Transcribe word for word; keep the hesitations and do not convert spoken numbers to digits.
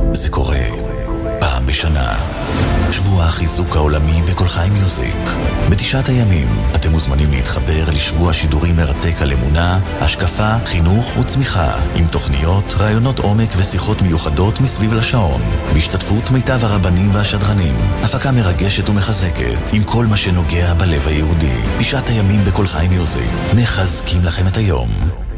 זה קורה פעם בשנה. שבוע החיזוק העולמי בכל חי מיוזיק. בתשעת הימים אתם מוזמנים להתחבר לשבוע שידורים מרתק על אמונה, השקפה, חינוך וצמיחה, עם תוכניות, רעיונות עומק ושיחות מיוחדות מסביב לשעון, בהשתתפות מיטב הרבנים והשדרנים. הפקה מרגשת ומחזקת, עם כל מה שנוגע בלב היהודי. תשעת הימים בכל חי מיוזיק, מחזקים לכם את היום.